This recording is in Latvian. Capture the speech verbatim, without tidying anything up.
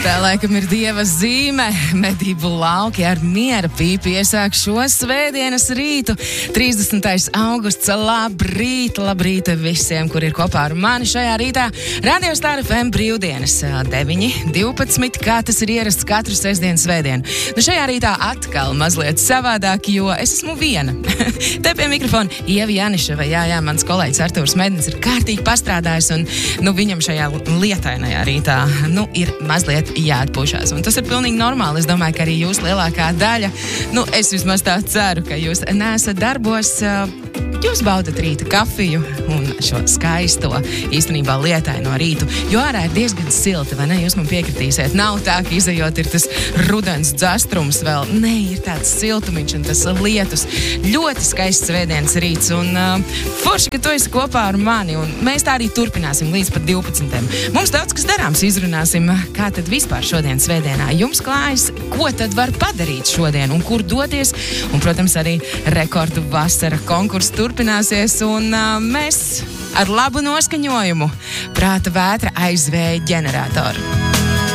Tā laikam ir dieva zīme. Medību lauki ar miera pīpi iesāk šo svētdienas rītu. trīsdesmitais augusts. Labrīt, labrīt visiem, kur ir kopā ar mani šajā rītā. Radio Star F M brīvdienas deviņi divpadsmit, kā tas ir ierasts katru sestdienu svētdienu. Nu šajā rītā atkal mazliet savādāk, jo es esmu viena. Te pie mikrofona Ieva Janiševa. Jā, jā, mans kolēģis Artūrs Mednis ir kārtīgi pastrādājis un, nu, viņam šajā lietainajā rītā, nu, ir mazliet jāatpūšās. Un tas ir pilnīgi normāli. Es domāju, ka arī jūs lielākā daļa, nu, es vismaz tā ceru, ka jūs neesat darbos, jūs baudat rīta kafiju un šo skaisto, īstenībā lietaino rītu, jo ārā ir diezgan silti, vai ne? Jūs man piekritīsiet. Nav tā, ka izejot ir tas rudens dzastrums vēl. Nē, ir tāds siltumiņš un tas lietus. Ļoti skaists svētdienas rīts un uh, forši, ka tu esi kopā ar mani un mēs tā arī turpināsim līdz pat divpadsmitiem. Mums daudz kas darāms, izrunāsim, kā tad vispār šodien svētdienā jums klājas, ko tad var padarīt šodien un kur doties. Un, protams, arī rekordu vasara konkurss turpināsies un uh, mēs ar labu noskaņojumu prāta vētra aizvēja ģeneratoru.